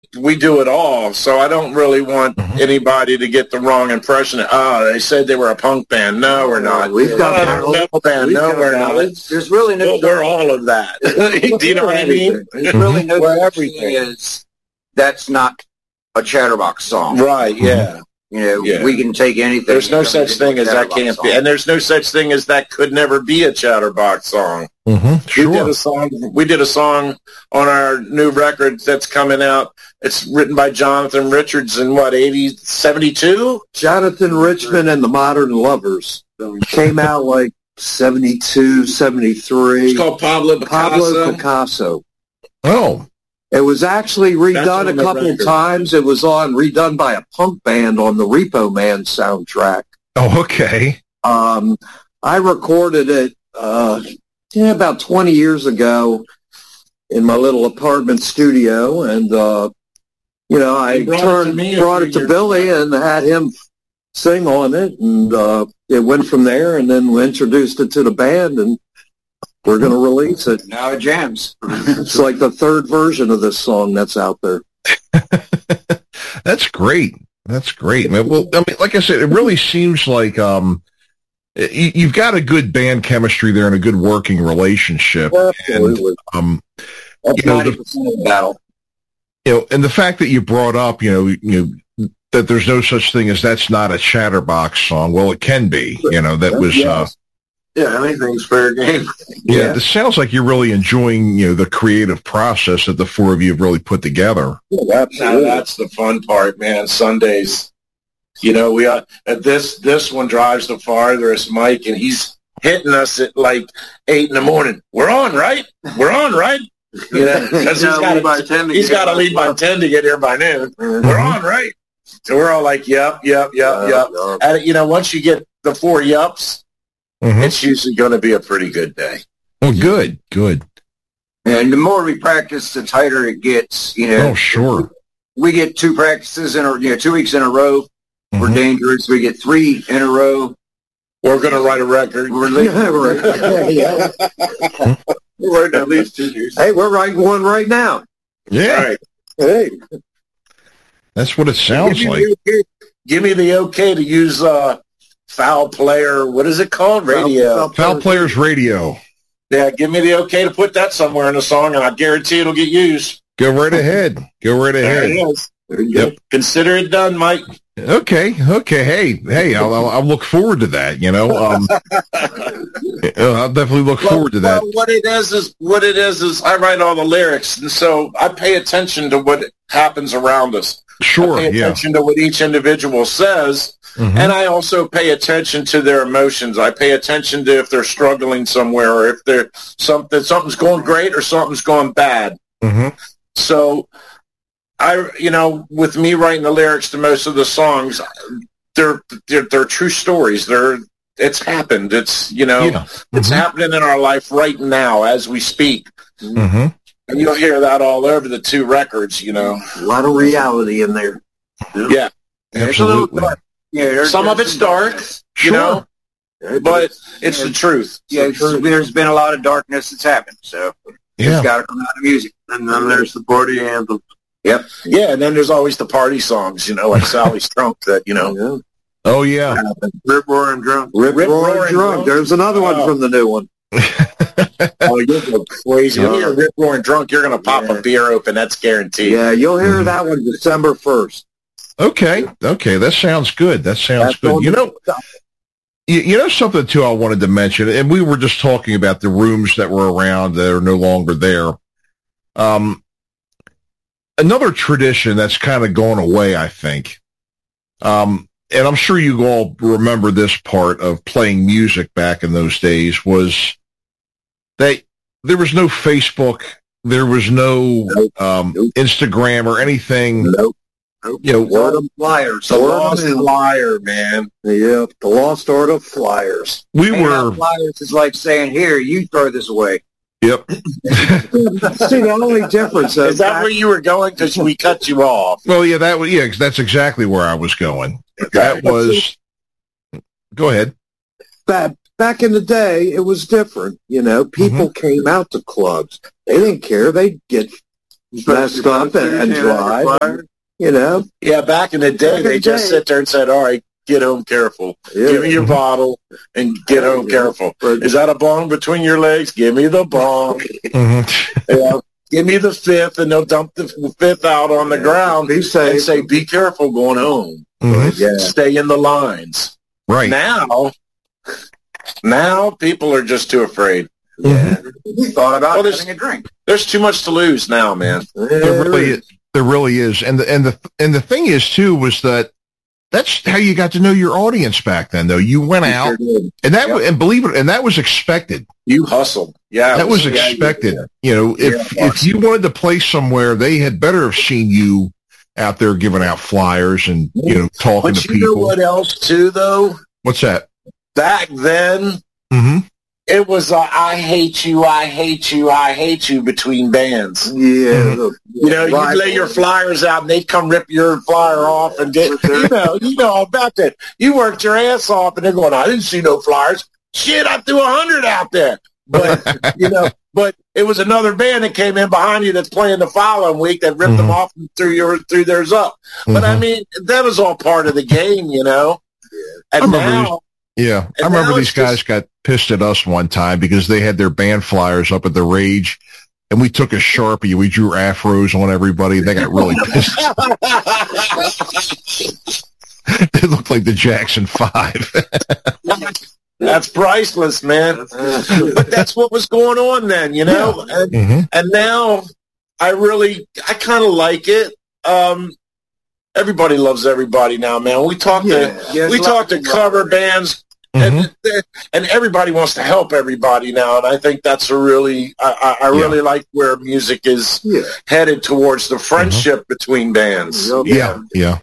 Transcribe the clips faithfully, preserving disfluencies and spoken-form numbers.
we do it all, so I don't really want Mhm. anybody to get the wrong impression. Oh, they said they were a punk band. No, we're not. We've got oh, ballads. metal band. We've No, got we're ballads. not. There's really no. Well, we're all of that. Do you know what I mean? There's really no. We're such everything. thing as that's not a Chatterbox song. Right, yeah. You know, Yeah. we can take anything. There's no and turn it such into a thing as that Chatterbox can't song. be. And there's no such thing as that could never be a Chatterbox song. Mm-hmm. We did Sure. a song. We did a song on our new record that's coming out. It's written by Jonathan Richards in what, eighty, seventy-two? Jonathan Richman and the Modern Lovers came out like seventy-two, seventy-three. It's called Pablo Picasso. Pablo Picasso. Oh, It was actually That's redone on a the couple of record. times. It was on redone by a punk band on the Repo Man soundtrack. oh, okay. Um, I recorded it uh, yeah, about twenty years ago in my little apartment studio, and uh, you know, I You brought it to turned me a brought few it to years Billy and had him sing on it, and uh, it went from there. And then we introduced it to the band, and we're going to release it. Now it jams. It's like the third version of this song that's out there. That's great. That's great, man. Well, I mean, like I said, it really seems like um, you, you've got a good band chemistry there and a good working relationship. And Absolutely. um, That's you know, ninety the, percent of the battle. you know, and the fact that you brought up, you know, you know, that there's no such thing as that's not a Chatterbox song. Well, it can be. You know, that was. Uh, Yeah, anything's fair game. yeah, Yeah. it sounds like you're really enjoying, you know, the creative process that the four of you have really put together. Yeah, Now absolutely. that's the fun part, man. Sundays, you know, we uh, this this one drives the farthest, Mike, and he's hitting us at like eight in the morning. We're on, right? We're on, right? You know, because he's got to he's got to leave by ten to get here by noon. We're on, right? So we're all like, yep, yep, yep, yep. And you know, once you get the four yups, Mhm. it's usually going to be a pretty good day. Well, good, good. And the more we practice, the tighter it gets. You know, Oh, sure. we get two practices in a you know two weeks in a row. We're Mhm. dangerous. We get three in a row. We're going to write a record. We're li- Yeah, right. Yeah. We're writing at least two years. Hey, we're writing one right now. Yeah, All right. Hey, that's what it sounds give me like. The okay, give me the okay to use uh, foul player. What is it called? Radio. Foul Players Radio. Yeah, give me the okay to put that somewhere in the song, and I guarantee it'll get used. Go right ahead. Go right There it ahead. is. Yep. Consider it done, Mike. Okay. Okay. Hey, hey, I'll, I'll, I'll look forward to that. You know, um, I'll definitely look forward to that. Well, what it is is what it is is I write all the lyrics, and so I pay attention to what happens around us. Sure. I pay Yeah. attention to what each individual says. Mhm. And I also pay attention to their emotions. I pay attention to if they're struggling somewhere or if they're something something's going great or something's going bad. Mhm. So I you know, with me writing the lyrics to most of the songs, they're they're, they're true stories. They're it's happened. It's you know, Yeah. it's Mhm. happening in our life right now as we speak. Mhm. And you'll hear that all over the two records, you know. a lot of reality in there. Yeah. Absolutely. yeah, there's- Some of it's dark, you Sure. know, but it's the truth. Yeah, it's- there's been a lot of darkness that's happened, so Yeah. it's got to come out of music. And then there's the party anthem. Yep. Yeah, and then there's always the party songs, you know, like Sally's Trunk that, you know. Yeah. Oh, yeah. Rip Roaring Drunk. Rip, Rip Roaring Roaring Drunk. Drunk. There's another one Oh. from the new one. Oh, you're go crazy. When you're Rip Roaring Drunk, you're going to pop Yeah. a beer open. That's guaranteed. Yeah, you'll hear Mhm. that one December first. Okay. Okay. That sounds good. That sounds That's good. on You the- know, you, you know something, too, I wanted to mention, and we were just talking about the rooms that were around that are no longer there. Um, another tradition that's kind of gone away, I think, um, and I'm sure you all remember this part of playing music back in those days, was that there was no Facebook, there was no um, Nope. Instagram or anything. Nope. You know, Word of flyers. The Word of Lost mouth. Flyer, man. Yeah, the lost art of flyers. we Handing out were, flyers is like saying, "Here, you throw this away." yep. See, the only difference Is that where you were going? Because we cut you off. Well, yeah, that was, yeah, that's exactly where I was going. That was, go ahead. back, back in the day, it was different. You know, people came out to clubs. They didn't care. They'd get messed up and, and drive. You know? Yeah, back in the day, Back they in just the day. sit there and said, all right, get home careful. Yeah. Give me your bottle and get home careful. Is that a bong between your legs? Give me the bong. Mm-hmm. Yeah. Give me the fifth, and they'll dump the fifth out on the ground Be safe. and say, be careful going home. Mhm. Yeah. Stay in the lines. Right. Now, now people are just too afraid. Yeah. We thought about Well, there's- having a drink. There's too much to lose now, man. There really is. There really is. And the, and the, and the thing is too, was that that's how you got to know your audience back then, though. You went You out sure did. and that, Yep. and believe it, and that was expected. You hustled. Yeah. it That was yeah, you expected. did. You know, if, Yeah, if you wanted to play somewhere, they had better have seen you out there giving out flyers and, you know, talking But to you know people. what else, too, though? What's that? Back then, Mm-hmm. it was a I hate you, I hate you, I hate you between bands. Yeah. the- You know, you Right. lay your flyers out and they'd come rip your flyer off and get, you know, you know all about that. You worked your ass off and they're going, I didn't see no flyers. Shit, I threw a hundred out there. But, you know, but it was another band that came in behind you that's playing the following week that ripped them Mhm. off and threw your, threw theirs up. But I Mhm. mean, that was all part of the game, you know? And I remember now, Yeah. I And remember now these it's guys just- got pissed at us one time because they had their band flyers up at the Rage and we took a Sharpie. We drew afros on everybody. They got really pissed. They looked like the Jackson Five. that's priceless, man. But that's what was going on then, you know? And, Mhm. and now I really, I kind of like it. Um, everybody loves everybody now, man. We talk Yeah. to, Yeah, we it's talk to like- cover bands Mhm. and, and everybody wants to help everybody now. And I think that's a really, I, I I Yeah. really like where music is Yeah. headed towards the friendship between bands. Yep. Yeah. Yeah.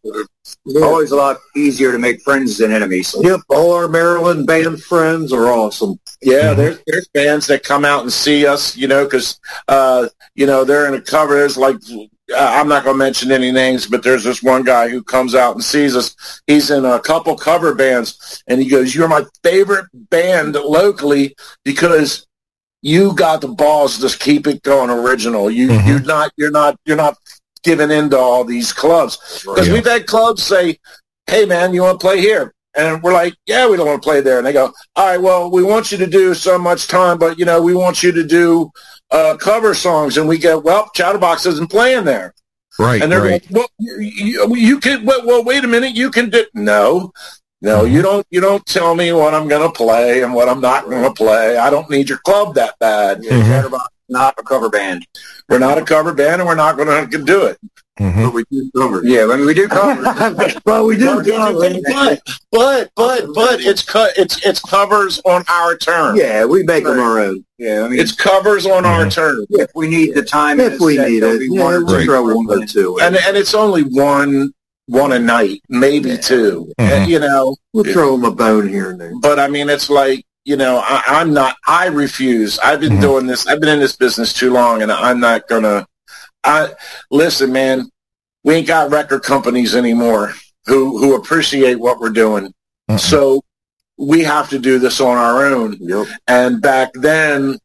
It's always a lot easier to make friends than enemies. Yep. All our Maryland band friends are awesome. Yeah, Mhm. there's there's bands that come out and see us, you know, because uh, you know they're in a cover. There's like uh, I'm not going to mention any names, but there's this one guy who comes out and sees us. He's in a couple cover bands, and he goes, "You're my favorite band locally because you got the balls to keep it going original. You Mhm. you're not you're not you're not giving into all these clubs because Yeah. we've had clubs say, hey man, you want to play here?" And we're like, yeah, we don't want to play there. And they go, all right, well, we want you to do so much time, but, you know, we want you to do uh, cover songs. And we go, well, Chatterbox isn't playing there. Right. And they're Right. like, well, you, you can, well, well, wait a minute, you can do, no, no, Mhm. you don't, you don't tell me what I'm going to play and what I'm not going to play. I don't need your club that bad. Yeah, Mhm. Chatterbox is not a cover band. We're not a cover band and we're not going to do it. Mhm. But we do cover. Yeah, I mean, we do cover. Well, we do. But, but, but, but it's, co- it's, it's covers on our terms. Yeah, we make them our own. Yeah, I mean, It's covers on our Mhm. terms. if we need the time, in If a we set, need there'll it, be yeah, one or we'll two throw covers. one or two. in. And and it's only one one a night, maybe two. Mhm. And, you know, We'll throw them a bone here and there. but I mean, it's like, you know, I, I'm not. I refuse. I've been Mhm. doing this. I've been in this business too long, and I'm not gonna. I listen, man. We ain't got record companies anymore who who appreciate what we're doing. Uh-uh. So we have to do this on our own. Yep. And back then,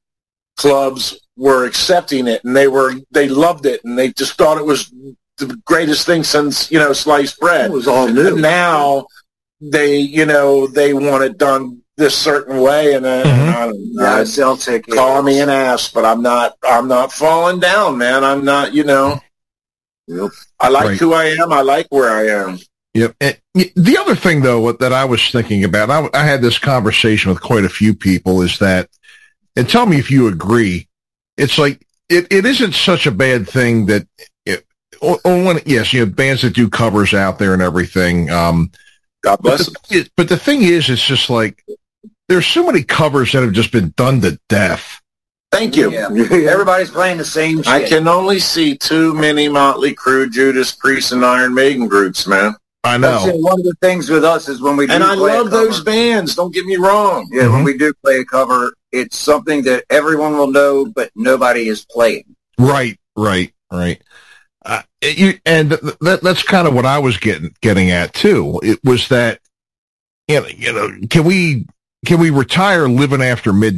clubs were accepting it, and they were they loved it, and they just thought it was the greatest thing since, you know, sliced bread. It was all And new. now they, you know, they want it done this certain way, and, uh, Mhm. I don't know. Yeah, sell tickets. Call me an ass, but I'm not. I'm not falling down, man. I'm not. You know, Yep. I like Right. who I am. I like where I am. Yep. And y- the other thing, though, what- that I was thinking about, I, I had this conversation with quite a few people, is that, and tell me if you agree, it's like, it, it isn't such a bad thing that, it, or, or when, yes, you know, bands that do covers out there and everything. Um, God but bless the, them. thing is- but the thing is, it's just like, there's so many covers that have just been done to death. Thank you. Yeah. Everybody's playing the same shit. I can only see too many Motley Crue, Judas Priest, and Iron Maiden groups, man. I That's know. it. One of the things with us is when we do And I play a love cover- those bands. Don't get me wrong. Yeah, when we do play a cover, it's something that everyone will know, but nobody is playing. Right, right, right. Uh, it- you, and th- that, that's kind of what I was getting getting at too. It was that, you know, you know, can we can we retire Living After Midnight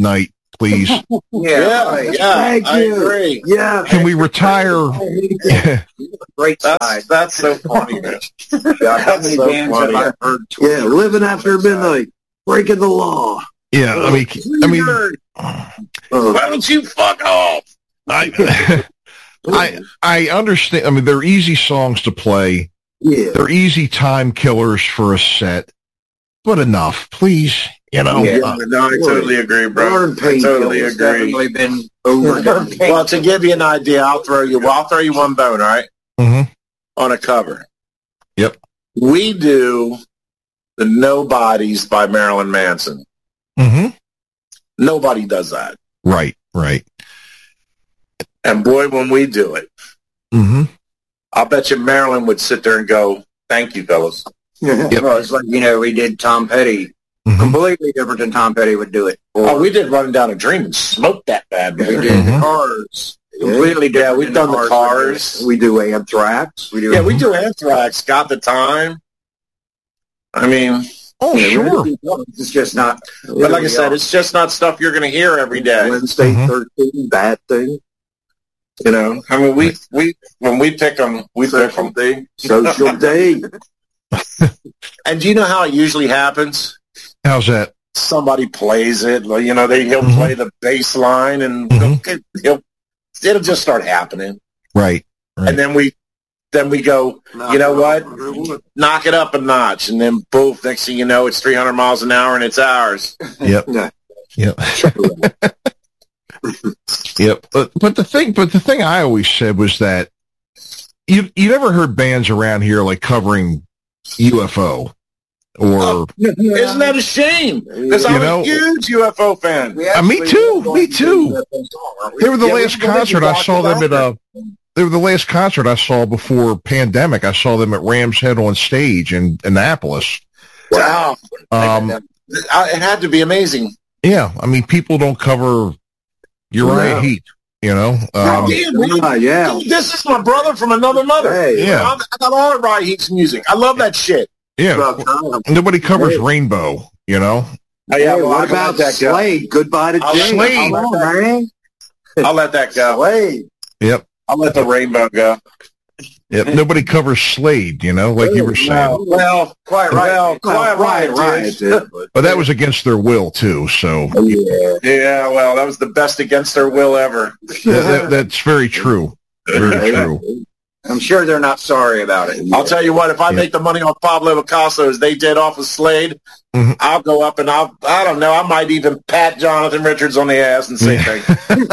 please? Yeah, Yeah, right. yeah, Thank I you. agree. Yeah. Can we retire? Great That's side. that's so funny, man. God, how many so bands funny. have I heard? Yeah, living after midnight, breaking the law. Yeah, I mean, I mean, Uh, Why don't you fuck off? I, I, I understand. I mean, they're easy songs to play. yeah. They're easy time killers for a set, but enough, please. You know, Yeah. uh, No, I totally agree, bro. Modern I totally painkillers agree. Definitely been overdone. Well, to give you an idea, I'll throw you. Well, I'll throw you one bone, all right? mhm. On a cover. Yep. We do the Nobodies by Marilyn Manson. Mhm. Nobody does that. Right, right. And boy, when we do it, Mhm. I'll bet you Marilyn would sit there and go, "Thank you, fellas." Yep. Well, it's like, you know, we did Tom Petty. Mhm. Completely different than Tom Petty would do it. Oh, we did Running Down a Dream and smoked that bad. We Man. did Mhm. the Cars. Completely different. Yeah, we've than done the would do Cars. We do Anthrax. it. We do. Yeah, we do Anthrax. Got the Time. I mean, Oh, Yeah, we sure. do- It's just not. but like I said, it's just not stuff you're going to hear every day. Wednesday Mhm. thirteen, Bad Thing. You know, I mean, we we when we pick them, we pick them. Social Day. And do you know how it usually happens? How's that? Somebody plays it. like, You know, they he'll Mhm. play the bass line, and Mhm. he'll, he'll it'll just start happening. Right. Right. And then we then we go, you know what? Knock it up a notch, and then boof. Next thing you know, it's three hundred miles an hour, and it's ours. Yep. Yeah. Yep. Yep. But but the thing but the thing I always said was that you you never heard bands around here like covering U F O or Isn't that a shame? Because You I'm know- a huge U F O fan. Uh, me too, me too. They were the Yeah, we last can go concert I back saw to them at that. uh they were the last concert I saw before pandemic. I saw them at Ram's Head on stage in Annapolis. Wow, Um I- it had to be amazing. yeah, I mean people don't cover Uriah No. Heep, you know. Um Damn, man. Ah, yeah. This is my brother from another mother. Hey. Yeah. I'm- I got all of Ryan Heat's music. I love that shit. yeah. About time. Nobody covers Hey. Rainbow, you know. Oh, yeah, Hey, well, what I'll about let that go. Slade? Goodbye to I'll let- Jane. Slade. Come on, man. I'll let that go. Slade. Yep. I'll let the rainbow go. Yep. Nobody covers Slade, you know, like you were saying. Well, well, Quite right. well, quite right, right. dude. did, but- But that was against their will too, so Yeah. Yeah, well, that was the best against their will ever. that, that, that's very true. Very true. I'm sure they're not sorry about it. I'll tell you what, if I Yeah. make the money on Pablo Picasso as they did off of Slade, Mhm. I'll go up and I'll, I don't know, I might even pat Jonathan Richards on the ass and say Yeah.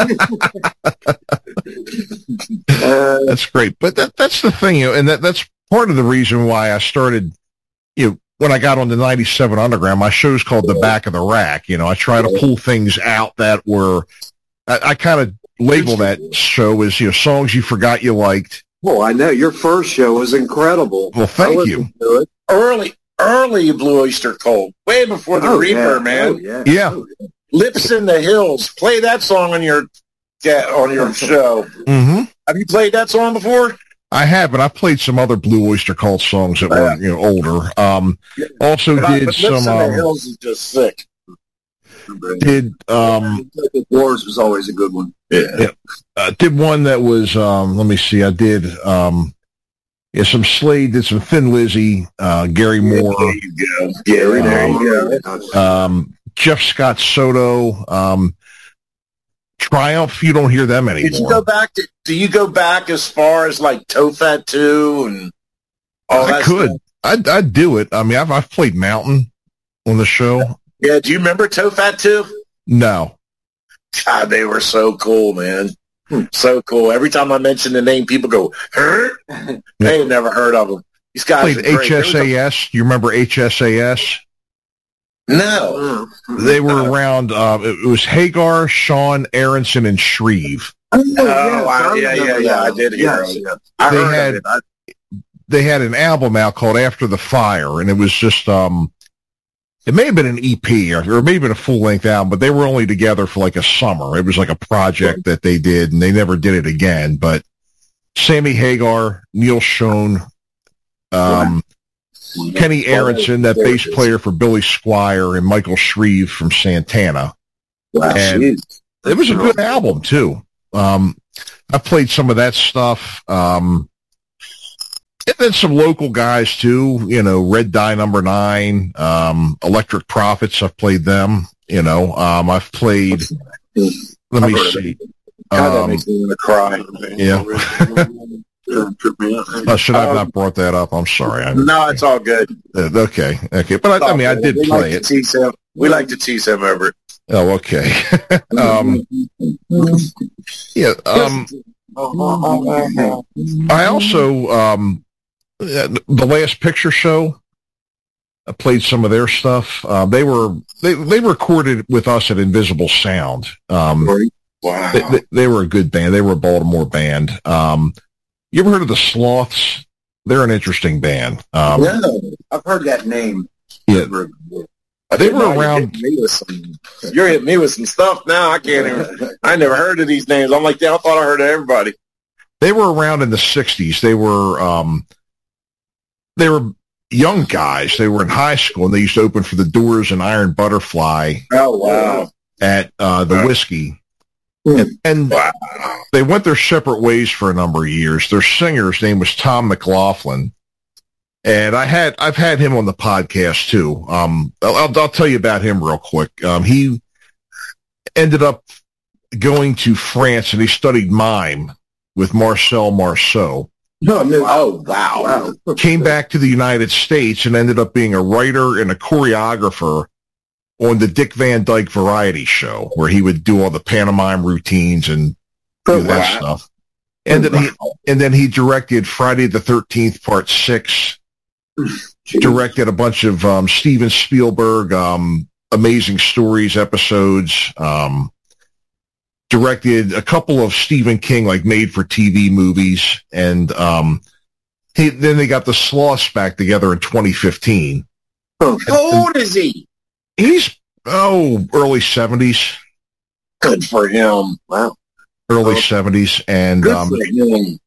thank you. Uh, That's great. But that, that's the thing, you know, and that, that's part of the reason why I started, you know, when I got on the ninety-seven Underground, my show's called The Back of the Rack. You know, I try to pull things out that were, I, I kind of label that show as, you know, songs you forgot you liked. well, I know your first show was incredible. Well, thank I you. listened to it. Early, early Blue Oyster Cult, way before the Oh, Reaper, yeah. man. Oh, yeah. Yeah. Oh, Lips in the Hills. Play that song on your yeah, on your show. hmm Have you played that song before? I have, but I played some other Blue Oyster Cult songs that were, you know, older. Um, also But, did but some, Lips in the um, Hills is just sick. did, um, Wars was always a good one. Yeah. uh, did one that was, um, let me see, I did, um, yeah, some Slade, did some Thin Lizzy, uh, Gary Moore, There you go. Yeah, there you go. um, Jeff Scott Soto, um, Triumph. You don't hear them Did you go anymore. back to? Do you go back as far as like Tofat two and all I that? could. stuff? I'd, I'd do it. I mean, I've, I've played Mountain on the show. Yeah. Do you remember Tofat two? No. God, they were so cool, man. So cool. Every time I mention the name, people go, "Hurt." They ain't never heard of them. These guys Played are great. H There S was a- A S. You remember H S A S? No. They were around, uh, it was Hagar, Sean, Aronson, and Shreve. Oh, Oh, I- I yeah, yeah, remember yeah, that I one. did hear Yes, of yes. I They heard had- of it. I, They had an album out called After the Fire, and it was just, um, it may have been an E P or, or maybe been a full-length album, but they were only together for like a summer. It was like a project that they did, and they never did it again. But Sammy Hagar, Neil Schon, um, Kenny Aronson, that bass player for Billy Squire, and Michael Shreve from Santana. Wow, And geez. it was a good album too. Um, I played some of that stuff. Um, and then some local guys too, you know, Red Dye Number Nine, um, Electric Prophets. I've played them, you know, um, I've played, let me see. God, that Um, makes me want to cry. yeah. Uh, should I have not brought that up? I'm sorry. I, No, it's all good. uh, okay. Okay. But I, I mean, I did we play like it. To tease him. We like to tease him over it. Oh, okay. um, yeah. Um, I also, um, the Last Picture Show, I played some of their stuff. Uh, they were, they, they recorded with us at Invisible Sound. Um, Wow. they, they, they were a good band. They were a Baltimore band. Um, you ever heard of the Sloths? They're an interesting band. Um, No, I've heard that name. yeah, they were Now you're around. hitting me with some- You're hitting me with some stuff now. I can't even. I never heard of these names. I'm like, yeah, I thought I heard of everybody. They were around in the sixties. They were, um, they were young guys. They were in high school, and they used to open for the Doors and Iron Butterfly Oh wow! at uh, the Whiskey. Hmm. And, and Wow. they went their separate ways for a number of years. Their singer's name was Tom McLaughlin, and I had I've had him on the podcast too. Um, I'll, I'll, I'll tell you about him real quick. Um, he ended up going to France, and he studied mime with Marcel Marceau. No, no. Oh wow! Wow. Came back to the United States and ended up being a writer and a choreographer on the Dick Van Dyke Variety Show, where he would do all the pantomime routines and do that Wow. stuff. And then he and then he directed Friday the thirteenth Part Six. Directed a bunch of um, Steven Spielberg um, Amazing Stories episodes. Um, directed a couple of Stephen King like made-for-T V movies, and um, he then they got the Sloths back together in twenty fifteen. Oh, How old is he? He's oh early seventies, Good for him. Wow. early Oh. seventies, and Good um, for him.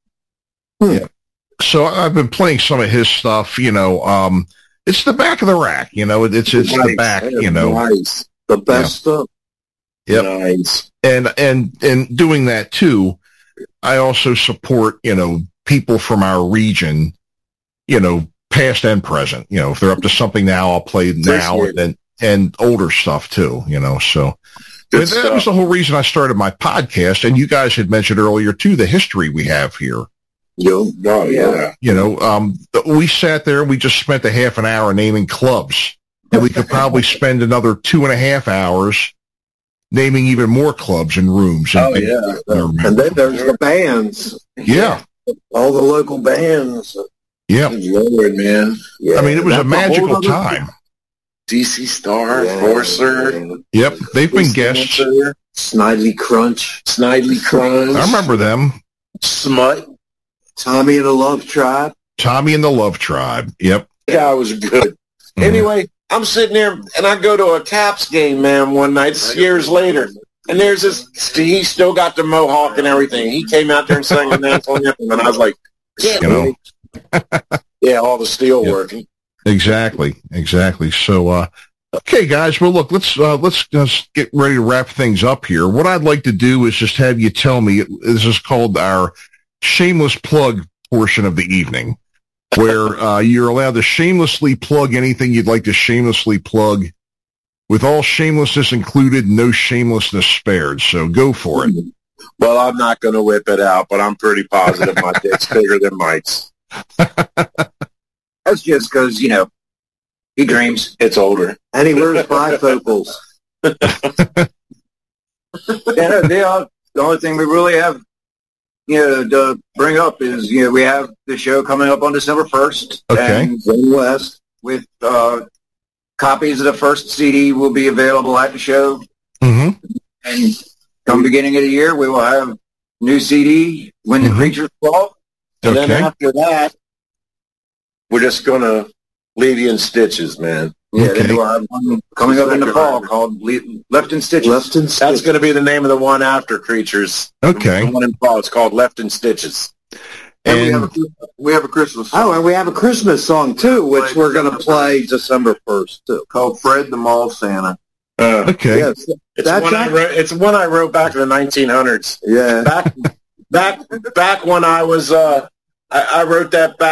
so I've been playing some of his stuff. You know, um, it's the back of the rack. You know, it's it's the Nice. back. You know, Nice. the best stuff. Yep. Nice. and and and doing that too, I also support you know people from our region, you know, past and present. You know, if they're up to something now, I'll play now, Appreciate and then and older stuff too. You know, so. Good And that stuff. was the whole reason I started my podcast. And you guys had mentioned earlier too the history we have here. Yo, oh yeah. You know, um, we sat there and we just spent a half an hour naming clubs, and we could probably spend another two and a half hours naming even more clubs and rooms. And, Oh yeah. And then there's the bands. yeah, All the local bands. yeah. Good Lord, man. Yeah, I mean, it was a that's whole magical other- time. D C Star, Yeah. Forcer, Yep, they've been guests. Snidely Crunch. Snidely Crunch. I remember them. Smut. Tommy and the Love Tribe. Tommy and the Love Tribe. Yep. That guy was good. Mhm. Anyway, I'm sitting there and I go to a Caps game, man, one night, it's years later. And there's this, he still got the mohawk and everything. He came out there and sang the national anthem, and I was like, yeah, You know. yeah, all the steel Yep. working. Exactly, exactly. So, uh, okay, guys. Well, look, let's uh, let's just get ready to wrap things up here. What I'd like to do is just have you tell me. This is called our shameless plug portion of the evening, where uh, you're allowed to shamelessly plug anything you'd like to shamelessly plug, with all shamelessness included, no shamelessness spared. So, go for it. Well, I'm not going to whip it out, but I'm pretty positive my dick's bigger than Mike's. That's just because, you know, he dreams. It's older. And he wears bifocals. yeah, the, uh, the only thing we really have, you know, to bring up is, you know, we have the show coming up on December first. Okay. And Zone West with uh, copies of the first C D will be available at the show. Mm-hmm. And come beginning of the year, we will have new C D, When the Mhm. Creatures Fall. And then Okay. after that, we're just going to leave you in stitches, man. Yeah, Okay. then we'll have one coming up in the fall called Le- Left in Stitches. Left in That's going to be the name of the one after Creatures. Okay. The one in fall. It's called Left in Stitches. And, we, have And a, we have a Christmas song. Oh, and we have a Christmas song, too, which we're going to play December first, too. Called Fred the Mall Santa. Uh, Okay. Yes. it's That's one I act- wrote. It's one I wrote back in the nineteen hundreds. Yeah. Back, back, back when I was. Uh, I, I wrote that back.